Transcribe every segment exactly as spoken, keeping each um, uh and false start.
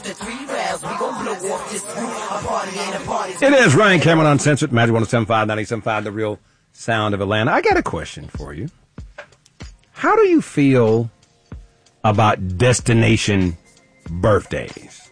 It is Ryan Cameron Uncensored, Magic one oh seven point five, ninety-seven point five, The Real Sound of Atlanta. I got a question for you. How do you feel about destination birthdays?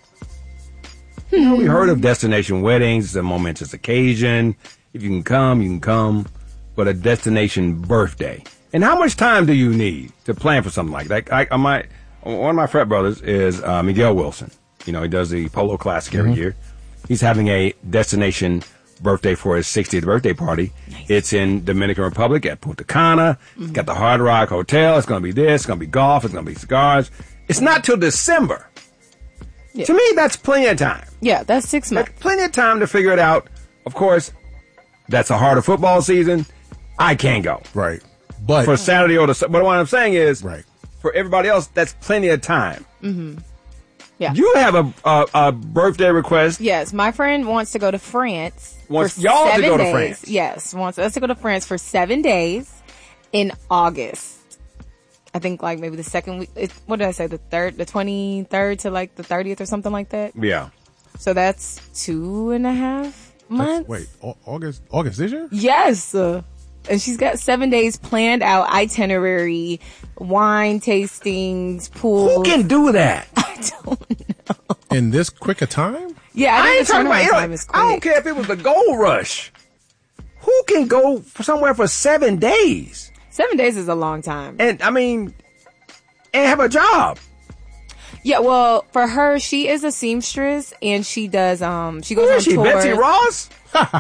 You know, we heard of destination weddings. It's a momentous occasion. If you can come, you can come. But a destination birthday. And how much time do you need to plan for something like that? I, I might, one of my frat brothers is uh, Miguel Wilson. You know, he does the Polo Classic every mm-hmm. year. He's having a destination birthday for his sixtieth birthday party. Nice. It's in Dominican Republic at Punta Cana. Mm-hmm. It's got the Hard Rock Hotel. It's going to be this. It's going to be golf. It's going to be cigars. It's not till December. Yeah. To me, that's plenty of time. Yeah, that's six months. That's plenty of time to figure it out. Of course, that's a harder football season. I can't go. Right. But for Saturday or the, but what I'm saying is, right. for everybody else, that's plenty of time. Mm-hmm. Yeah. You have a, a a birthday request. Yes, my friend wants to go to France. Wants for y'all seven to go days. to France. Yes, wants us to go to France for seven days in August. I think like maybe the second week. It, what did I say? The third, the twenty-third to like the thirtieth or something like that. Yeah. So that's two and a half months. That's, wait, August? August this year? Yes. Uh, And she's got seven days planned out, itinerary, wine tastings, pool. Who can do that? I don't know. In this quick a time? Yeah, I, I think ain't the talking about. turnaround You time know, is quick. I don't care if it was the gold rush. Who can go for somewhere for seven days? Seven days is a long time. And I mean, and have a job. Yeah, well, for her, she is a seamstress, and she does. Um, she goes Who on is she, tours. Betsy Ross?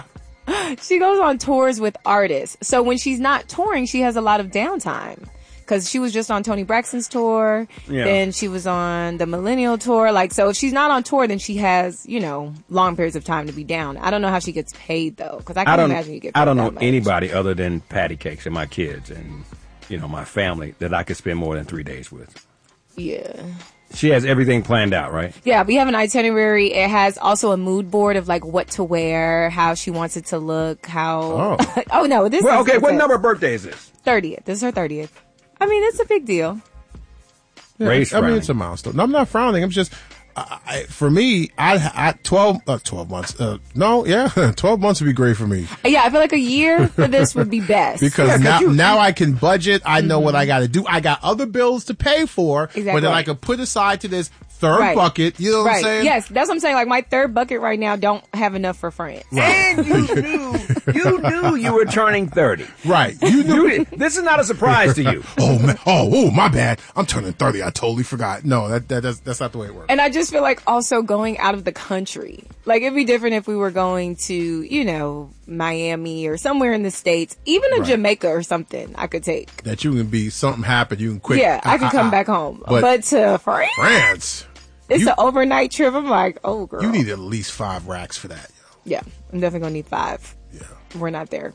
She goes on tours with artists. So when she's not touring, she has a lot of downtime. Because she was just on Toni Braxton's tour. Yeah. Then she was on the Millennial tour. Like, so if she's not on tour, then she has, you know, long periods of time to be down. I don't know how she gets paid, though. Because I can't I don't, imagine you get paid I don't know that much. anybody other than Patty Cakes and my kids and, you know, my family that I could spend more than three days with. Yeah. She has everything planned out, right? Yeah, we have an itinerary. It has also a mood board of like what to wear, how she wants it to look, how. Oh, oh no, this Well, is. okay, what number of birthday is this? thirtieth. This is her thirtieth. I mean, it's a big deal. yeah, Race I mean, frowning. it's a milestone. No, I'm not frowning. I'm just, I, I, for me, I, I twelve, uh, twelve months. Uh, no, yeah, twelve months would be great for me. Yeah, I feel like a year for this would be best. Because Yeah, 'cause now, you- now I can budget. I know what I got to do. I got other bills to pay for, but Exactly. then I can put aside to this third Right. bucket. You know what right. I'm saying? Yes, that's what I'm saying. Like my third bucket right now don't have enough for France. And you knew, you knew you were turning thirty. Right. You knew. You did, this is not a surprise to you. oh man. Oh, oh, my bad. I'm turning thirty. I totally forgot. No, that, that that's, that's not the way it works. And I just feel like also going out of the country. Like it'd be different if we were going to, you know, Miami or somewhere in the States, even a Right. Jamaica or something I could take. That you can be something happened. You can quit. Yeah, I could Ah, come ah, back home. But, But, to France, France. it's you- an overnight trip. I'm like, oh girl. You need at least five racks for that. Yeah, I'm definitely gonna need five. Yeah. We're not there.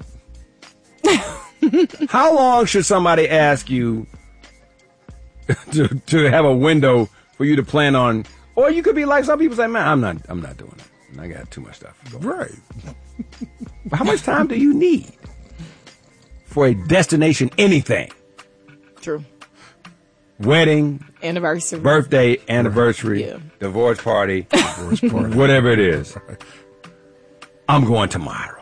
How long should somebody ask you to to have a window for you to plan on? Or you could be like some people say, man, I'm not I'm not doing it. I got too much stuff going. Right. How much time do you need for a destination anything? True. Wedding, Anniversary. birthday, anniversary, Yeah. divorce party, Worst part. whatever it is. I'm going tomorrow.